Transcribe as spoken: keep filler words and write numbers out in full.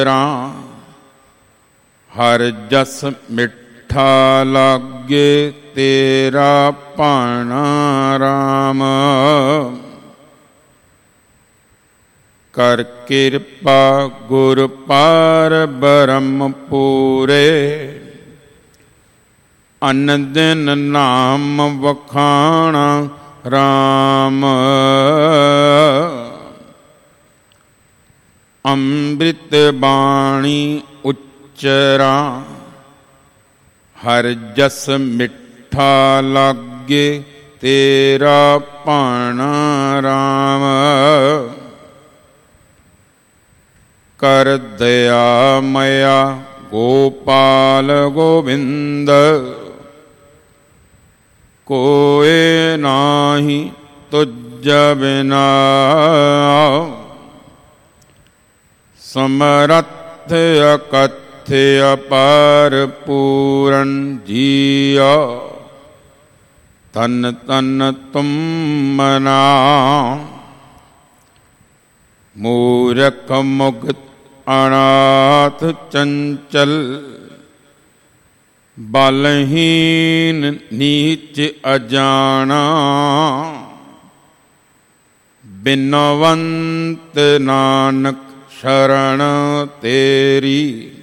ਹਰ ਜਸ ਮਿੱਠਾ ਲਾਗੇ ਤੇਰਾ ਭਾਣਾ ਰਾਮ। ਕਰ ਕਿਰਪਾ ਗੁਰ ਪਾਰ ਬ੍ਰਹਮ ਪੂਰੇ, ਅਨ ਦਿਨ ਨਾਮ ਵਖਾਣਾ ਰਾਮ। ਅੰਮ੍ਰਿਤ ਬਾਣੀ ਉਚਰਾ, ਹਰ ਜਸ ਮਿੱਠਾ ਲਾਗੇ ਤੇਰਾ ਭਾਣਾ ਰਾਮ। ਕਰ ਦਇਆ ਮਇਆ ਗੋਪਾਲ ਗੋਬਿੰਦ, ਕੋਇ ਨਾਹੀ ਤੁਝ ਬਿਨਾ। ਸਮਰੱਥ ਅਕਥ ਅਪਾਰ ਪੂਰਨ ਜੀਆ, ਤਨ ਤਨ ਤੁਮਨਾ। ਮੂਰਖ ਮੁਗਤ ਅਨਾਥ ਚੰਚਲ, ਬਲਹੀਨ ਨੀਚ ਅਜਾਣਾ। ਬਿਨਵੰਤ ਨਾਨਕ ਸ਼ਰਨ ਤੇਰੀ,